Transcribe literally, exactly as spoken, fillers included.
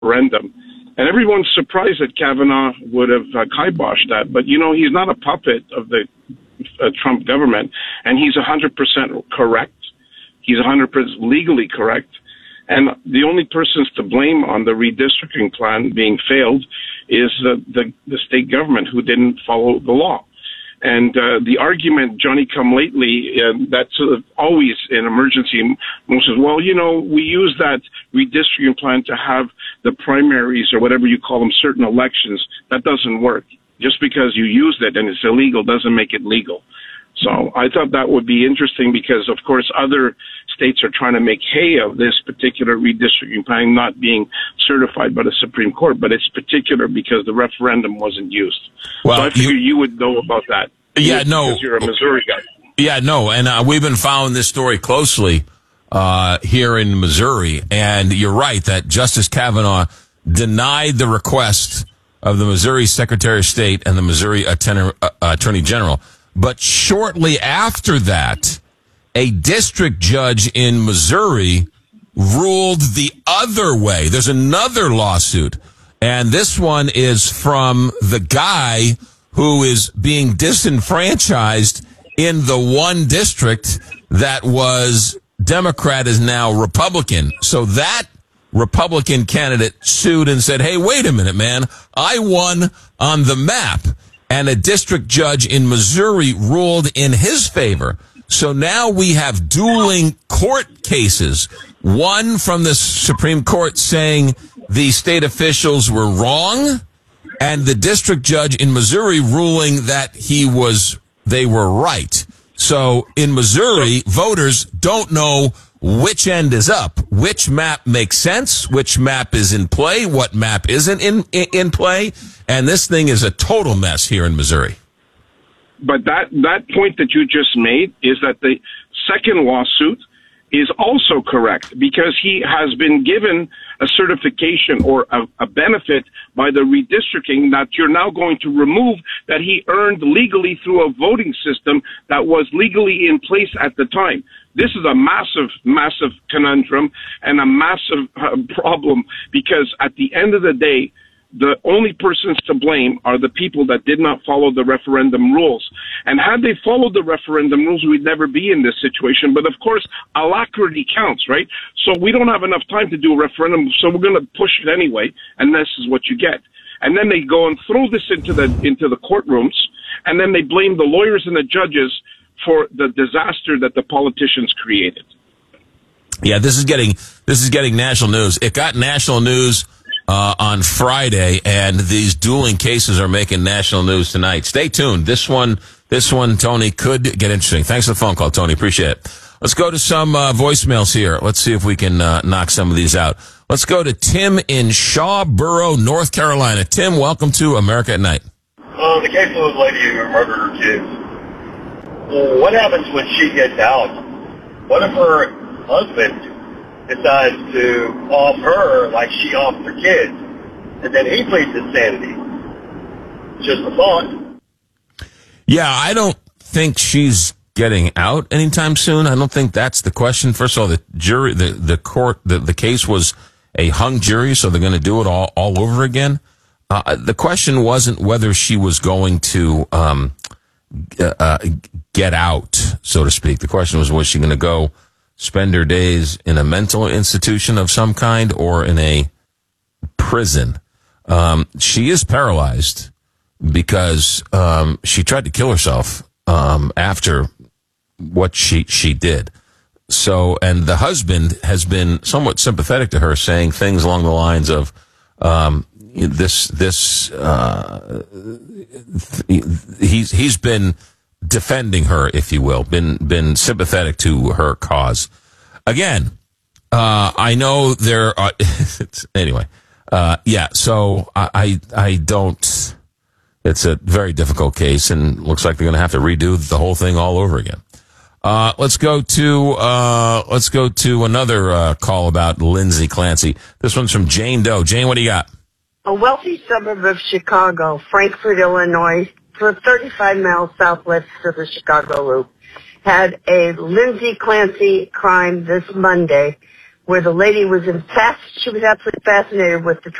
referendum. And everyone's surprised that Kavanaugh would have uh, kiboshed that. But, you know, he's not a puppet of the uh, Trump government, and he's one hundred percent correct. He's one hundred percent legally correct. And the only persons to blame on the redistricting plan being failed is the, the, the state government, who didn't follow the law. And uh, the argument, Johnny come lately, uh, that's uh, always an emergency. Most says, well, you know, we use that redistricting plan to have the primaries or whatever you call them, certain elections. That doesn't work. Just because you used it and it's illegal doesn't make it legal. So I thought that would be interesting because, of course, other states are trying to make hay of this particular redistricting plan not being certified by the Supreme Court, but it's particular because the referendum wasn't used. Well, so I figure you, you would know about that. Yeah, you, no. Because you're a Missouri guy. Yeah, no, and uh, we've been following this story closely uh, here in Missouri, and you're right that Justice Kavanaugh denied the request of the Missouri Secretary of State and the Missouri Attorney, uh, Attorney General. But shortly after that, a district judge in Missouri ruled the other way. There's another lawsuit, and this one is from the guy who is being disenfranchised in the one district that was Democrat is now Republican. So that Republican candidate sued and said, hey, wait a minute, man, I won on the map. And a district judge in Missouri ruled in his favor. So now we have dueling court cases. One from the Supreme Court saying the state officials were wrong, and the district judge in Missouri ruling that he was, they were right. So in Missouri, voters don't know which end is up, which map makes sense, which map is in play, what map isn't in, in, in play. And this thing is a total mess here in Missouri. But that, that point that you just made is that the second lawsuit is also correct because he has been given a certification or a, a benefit by the redistricting that you're now going to remove that he earned legally through a voting system that was legally in place at the time. This is a massive, massive conundrum and a massive uh, problem because at the end of the day, the only persons to blame are the people that did not follow the referendum rules. And had they followed the referendum rules, we'd never be in this situation. But of course, alacrity counts, right? So we don't have enough time to do a referendum, so we're going to push it anyway, and this is what you get. And then they go and throw this into the into the courtrooms, and then they blame the lawyers and the judges for the disaster that the politicians created. Yeah, this is getting this is getting national news. It got national news Uh, on Friday, and these dueling cases are making national news tonight. Stay tuned. This one, this one, Tony, could get interesting. Thanks for the phone call, Tony. Appreciate it. Let's go to some uh, voicemails here. Let's see if we can uh, knock some of these out. Let's go to Tim in Shawboro, North Carolina. Tim, welcome to America at Night. Uh, the case of the lady who murdered her kids. Well, what happens when she gets out? What if her husband decides to off her like she offed her kids, and then he pleads insanity? Just a thought. Yeah, I don't think she's getting out anytime soon. I don't think that's the question. First of all, the jury, the, the court, the, the case was a hung jury, so they're going to do it all, all over again. Uh, the question wasn't whether she was going to um, uh, get out, so to speak. The question was, was she going to go spend her days in a mental institution of some kind or in a prison? Um, she is paralyzed because um, she tried to kill herself um, after what she she did. So, and the husband has been somewhat sympathetic to her, saying things along the lines of um, this this uh, he's he's been defending her, if you will, been been sympathetic to her cause. Again, uh, I know there are anyway. Uh, yeah, so I, I I don't. It's a very difficult case, and looks like they're going to have to redo the whole thing all over again. Uh, let's go to uh, let's go to another uh, call about Lindsay Clancy. This one's from Jane Doe. Jane, what do you got? A wealthy suburb of Chicago, Frankfort, Illinois, for thirty-five miles southwest of the Chicago Loop, had a Lindsay Clancy crime this Monday where the lady was in fast, she was absolutely fascinated with the